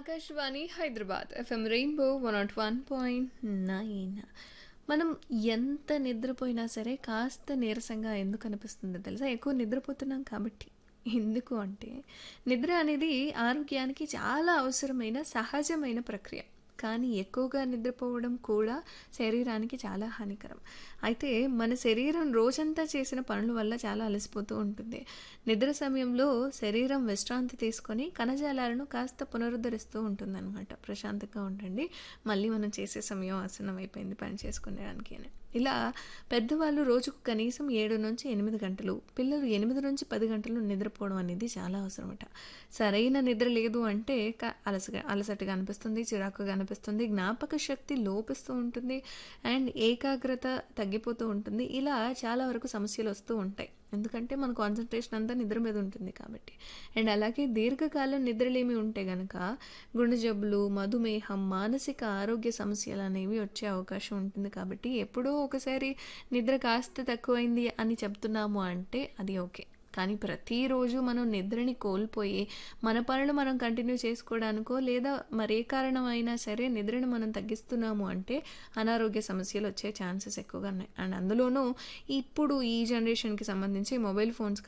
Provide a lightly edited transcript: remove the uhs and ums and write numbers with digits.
Akashvani Hyderabad FM rainbow 101.9. మనం ఎంత నిద్రపోయినా సరే కాస్త నీరసంగా ఎందుకు అనిపిస్తుందో తెలుసా? ఎక్కువ నిద్రపోతున్నాం కాబట్టి. ఎందుకు అంటే నిద్ర అనేది ఆరోగ్యానికి చాలా అవసరమైన సహజమైన ప్రక్రియ. కానీ ఎక్కువగా నిద్రపోవడం కూడా శరీరానికి చాలా హానికరం. అయితే మన శరీరం రోజంతా చేసిన పనుల వల్ల చాలా అలసిపోతూ ఉంటుంది. నిద్ర సమయంలో శరీరం విశ్రాంతి తీసుకొని కణజాలాలను కాస్త పునరుద్ధరిస్తూ ఉంటుందన్నమాట. ప్రశాంతంగా ఉండండి, మళ్ళీ మనం చేసే సమయం ఆసన్నం అయిపోయింది పని చేసుకునేదానికి అని. ఇలా పెద్దవాళ్ళు రోజుకు కనీసం 7 నుంచి 8 గంటలు, పిల్లలు 8 నుంచి 10 గంటలు నిద్రపోవడం అనేది చాలా అవసరమట. సరైన నిద్ర లేదు అంటే అలసటగా అనిపిస్తుంది, చిరాకుగా అనిపిస్తుంది, జ్ఞాపక శక్తి లోపిస్తూ ఉంటుంది అండ్ ఏకాగ్రత తగ్గిపోతూ ఉంటుంది. ఇలా చాలా వరకు సమస్యలు వస్తూ ఉంటాయి. ఎందుకంటే మన కాన్సన్ట్రేషన్ అంతా నిద్ర మీద ఉంటుంది కాబట్టి. అండ్ అలాగే దీర్ఘకాలం నిద్రలేమి ఉంటే గనక గుండె జబ్బులు, మధుమేహం, మానసిక ఆరోగ్య సమస్యలు అనేవి వచ్చే అవకాశం ఉంటుంది. కాబట్టి ఎప్పుడో ఒకసారి నిద్ర కాస్త తక్కువైంది అని చెప్తున్నాము అంటే అది ఓకే. కానీ ప్రతిరోజు మనం నిద్రని కోల్పోయి మన పనులు మనం కంటిన్యూ చేసుకోవడానికో లేదా మరే కారణం అయినా సరే నిద్రను మనం తగ్గిస్తున్నాము అంటే అనారోగ్య సమస్యలు వచ్చే ఛాన్సెస్ ఎక్కువగా ఉన్నాయి. అండ్ అందులోనూ ఇప్పుడు ఈ జనరేషన్కి సంబంధించి మొబైల్ ఫోన్స్